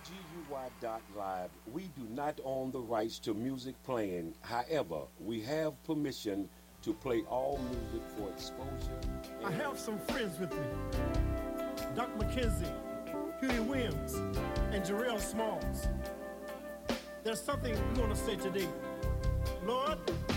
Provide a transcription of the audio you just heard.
GUY.live, we do not own the rights to music playing. However, we have permission to play all music for exposure. I have some friends with me. Doc McKenzie, Huey Williams, and Jarrell Smalls. There's something we want to say today. Lord,